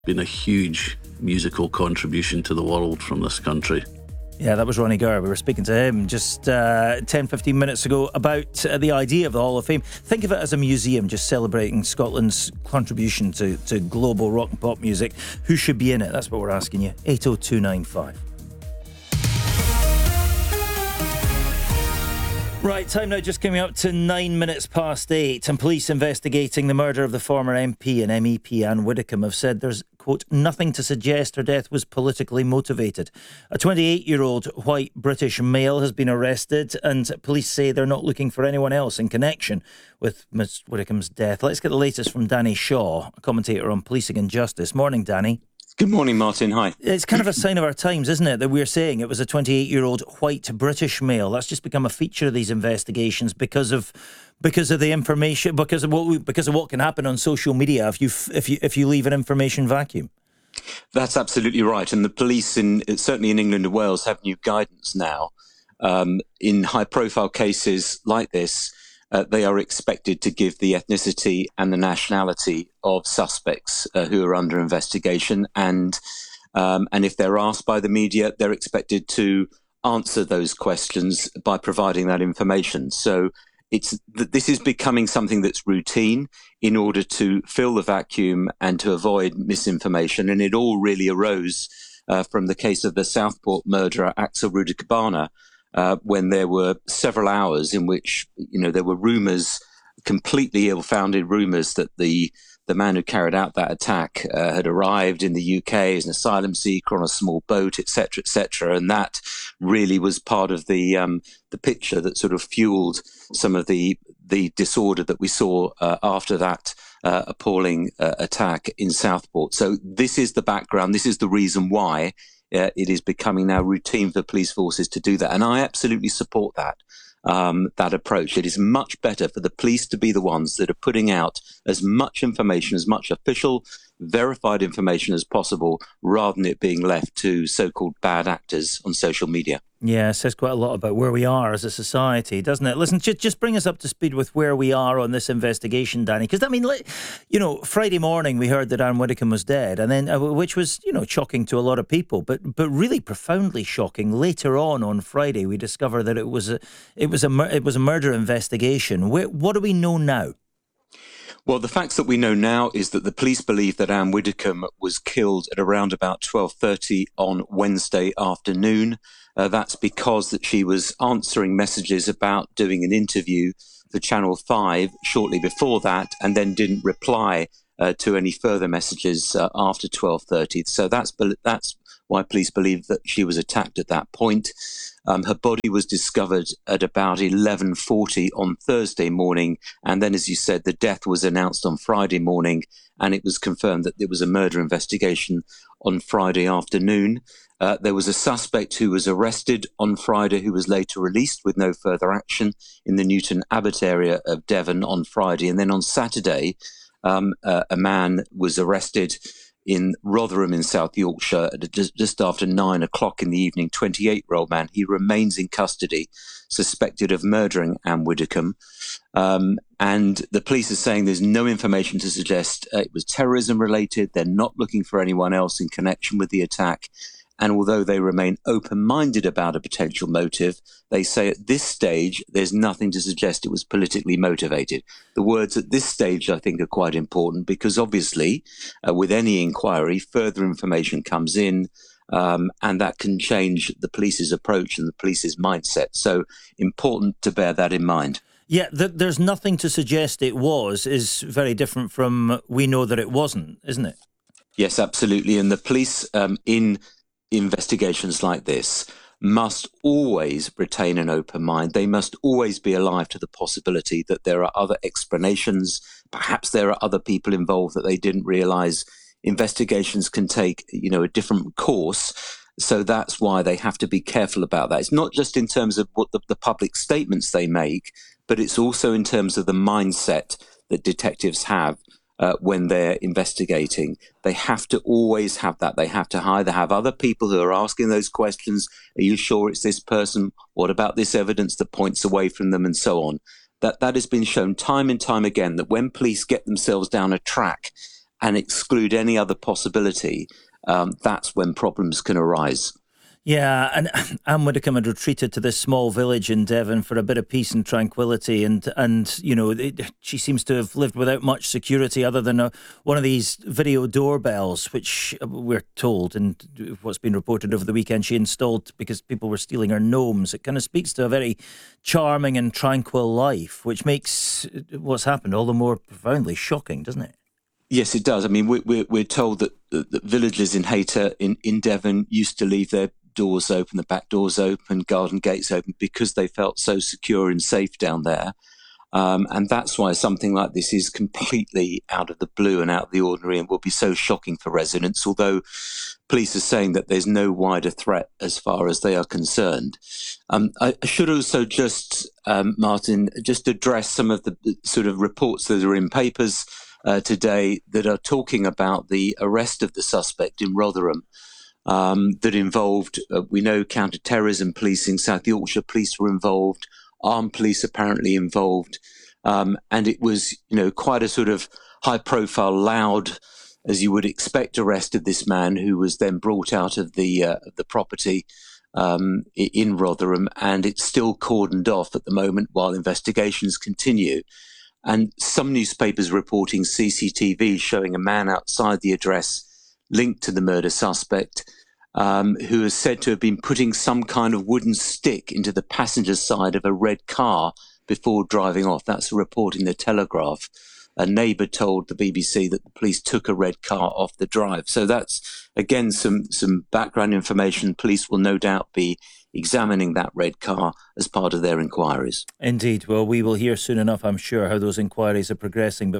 been a huge musical contribution to the world from this country. Yeah, that was Ronnie Gower. We were speaking to him just 10-15 minutes ago about the idea of the Hall of Fame. Think of it as a museum just celebrating Scotland's contribution to global rock and pop music. Who should be in it? That's what we're asking you. 80295. Right, time now just coming up to 9 minutes past 8, and police investigating the murder of the former MP and MEP Anne Widdecombe have said there's, quote, nothing to suggest her death was politically motivated. A 28-year-old white British male has been arrested, and police say they're not looking for anyone else in connection with Ms Widdecombe's death. Let's get the latest from Danny Shaw, a commentator on policing and justice. Morning, Danny. Good morning, Martin. Hi. It's kind of a sign of our times, isn't it, that we're saying it was a 28-year-old white British male. That's just become a feature of these investigations because of the information, because of what can happen on social media if you leave an information vacuum. That's absolutely right. And the police, certainly in England and Wales, have new guidance now. In high-profile cases like this, they are expected to give the ethnicity and the nationality of suspects who are under investigation. And if they're asked by the media, they're expected to answer those questions by providing that information. So this is becoming something that's routine in order to fill the vacuum and to avoid misinformation. And it all really arose from the case of the Southport murderer, Axel Rudikabana, when there were several hours in which, there were rumours, completely ill-founded rumours, that the man who carried out that attack had arrived in the UK as an asylum seeker on a small boat, etc., etc. And that really was part of the picture that sort of fueled some of the disorder that we saw after that appalling attack in Southport. So this is the background. This is the reason why it is becoming now routine for police forces to do that. And I absolutely support that approach. It is much better for the police to be the ones that are putting out as much information, as much official, verified information as possible, rather than it being left to so-called bad actors on social media. Yeah, it says quite a lot about where we are as a society, doesn't it? Listen, just bring us up to speed with where we are on this investigation, Danny. Because, Friday morning we heard that Anne Widdecombe was dead, and then which was, shocking to a lot of people, but really profoundly shocking. Later on Friday, we discovered that it was a murder investigation. What do we know now? Well, the facts that we know now is that the police believe that Anne Widdecombe was killed at around about 12:30 on Wednesday afternoon. That's because that she was answering messages about doing an interview for Channel 5 shortly before that, and then didn't reply to any further messages after 12:30. So that's why police believe that she was attacked at that point. Her body was discovered at about 11:40 on Thursday morning. And then, as you said, the death was announced on Friday morning, and it was confirmed that there was a murder investigation on Friday afternoon. There was a suspect who was arrested on Friday who was later released with no further action in the Newton Abbot area of Devon on Friday. And then on Saturday, a man was arrested in Rotherham in South Yorkshire just after 9 o'clock in the evening. 28-year-old man. He remains in custody, suspected of murdering Anne Widdecombe. And the police are saying there's no information to suggest it was terrorism related. They're not looking for anyone else in connection with the attack. And although they remain open-minded about a potential motive, they say at this stage, there's nothing to suggest it was politically motivated. The words at this stage, I think, are quite important because obviously, with any inquiry, further information comes in, and that can change the police's approach and the police's mindset. So important to bear that in mind. Yeah, there's nothing to suggest it was is very different from we know that it wasn't, isn't it? Yes, absolutely. And the police in investigations like this must always retain an open mind. They must always be alive to the possibility that there are other explanations. Perhaps there are other people involved that they didn't realise. Investigations can take, a different course. So that's why they have to be careful about that. It's not just in terms of what the public statements they make, but it's also in terms of the mindset that detectives have when they're investigating. They have to always have that. They have to either have other people who are asking those questions. Are you sure it's this person? What about this evidence that points away from them, and so on? That has been shown time and time again, that when police get themselves down a track and exclude any other possibility, that's when problems can arise. Yeah, and Anne Widdecombe had retreated to this small village in Devon for a bit of peace and tranquility, and you know, she seems to have lived without much security other than one of these video doorbells, which we're told, and what's been reported over the weekend, she installed because people were stealing her gnomes. It kind of speaks to a very charming and tranquil life, which makes what's happened all the more profoundly shocking, doesn't it? Yes, it does. I mean, we're told that villagers in Hayter in Devon used to leave their doors open, the back doors open, garden gates open, because they felt so secure and safe down there. And that's why something like this is completely out of the blue and out of the ordinary and will be so shocking for residents, although police are saying that there's no wider threat as far as they are concerned. I should also just, Martin, just address some of the sort of reports that are in papers today that are talking about the arrest of the suspect in Rotherham. That involved, we know, counter-terrorism policing. South Yorkshire police were involved, armed police apparently involved, and it was, you know, quite a sort of high-profile, loud, as you would expect, arrest of this man, who was then brought out of the property in Rotherham, and it's still cordoned off at the moment while investigations continue. And some newspapers reporting CCTV showing a man outside the address linked to the murder suspect, who is said to have been putting some kind of wooden stick into the passenger side of a red car before driving off. That's a report in the Telegraph. A neighbour told the BBC that the police took a red car off the drive. So that's, again, some background information. Police will no doubt be examining that red car as part of their inquiries. Indeed. Well, we will hear soon enough, I'm sure, how those inquiries are progressing. But